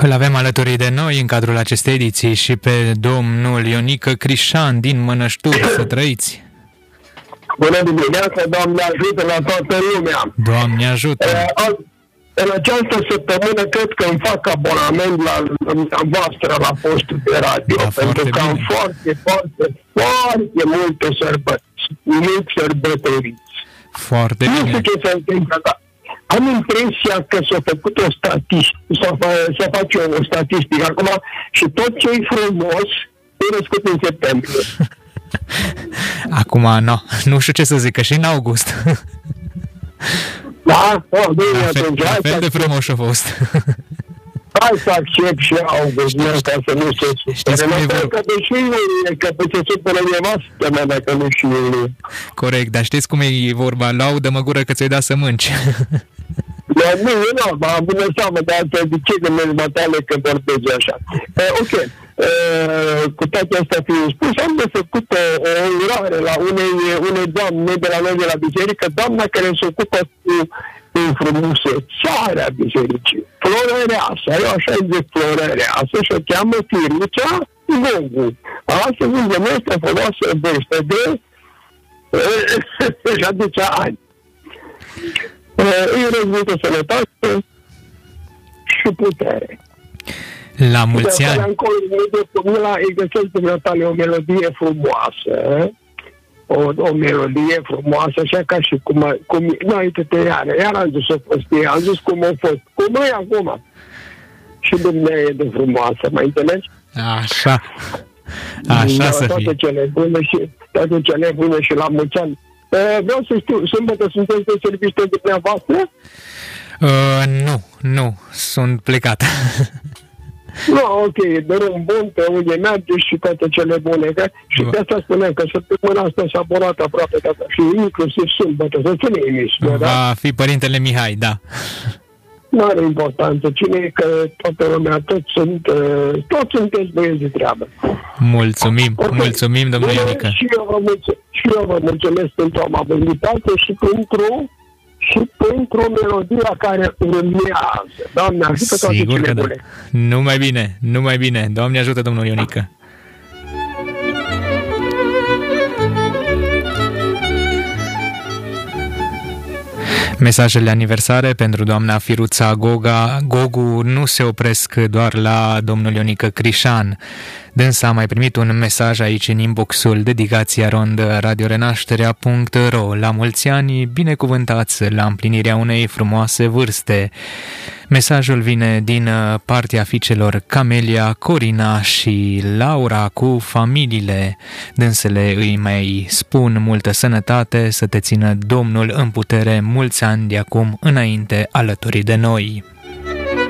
Îl avem alături de noi în cadrul acestei ediții și pe domnul Ionică Crișan din Mănășturi. Să trăiți! Bună dimineața, Doamne ajută la toată lumea! Doamne ajută! În această săptămână cred că îmi fac abonament la voastră la postul de radio, da, pentru că am foarte multe sărbătoriți. Foarte nu bine. știu ce se întâmplă, dar am impresia că s-a făcut o statistică, să face o statistică acum și tot ce e frumos e născut în septembrie. Acum, nu știu ce să zic, că și în august. Da? Bine, atunci. La fel de frumos a fost. Hai să accept și august, ca să nu se supere. Că deși iulie, că se supere nevastă mea dacă nu și iulie. Corect, dar știți cum e vorba? Laudă-mă gură că ți-ai dat să mânci. Nu, am bună seamă, dar de ce de mele că vorbezi așa. Ok. Cu toate astea fiind spus, am de făcut o urare la unei doamne de la noi de la biserică, doamna care se ocupă cu înfrumusețarea bisericii. Florăreasă, eu așa zic florăreasă și o cheamă Firuța Gogu. Astăzi îmi este frumoasă vârstă de 10 ani. Îi răzbuită sănătate și putere. La mulți ani. Îi găsesc dumneavoastră o melodie frumoasă, o melodie frumoasă, așa ca și cum nu, uite-te, iar am zis o fost, am zis cum a fost, cum e acum. Și dumneavoastră e de frumoasă, mă înțelegi? Așa. Așa să fie. Toate cele bune și la mulți ani. Vreau să știu, sâmbătă sunteți de serviciu de dumneavoastră? Nu, sunt plecat. Nu, ok, drum bun, pe unde merge și toate cele bune. Și de asta spuneam că săptămâna asta s-a borat aproape de asta. Și inclusiv sâmbătă, să ține emisiune, da? Va fi părintele Mihai, da. Nu are importanță. Cine e că toată lumea, toți sunteți băieți de treabă. Mulțumim, okay. Mulțumim, domnule Ionică. Și eu vă mulțumesc pentru amabilitate și pentru melodia care urmează. Doamne ajută toate cele bune. Da. Numai bine. Doamne ajută, domnul Ionică. Mesajele aniversare pentru doamna Firuța Gogu nu se opresc doar la domnul Ionică Crișan. Dânsa a mai primit un mesaj aici în inboxul dedicația@radiorenașterea.ro. La mulți ani, binecuvântați la împlinirea unei frumoase vârste. Mesajul vine din partea fiicelor Camelia, Corina și Laura cu familiile. Dânsele îi mai spun multă sănătate, să te țină Domnul în putere mulți ani de acum înainte alături de noi.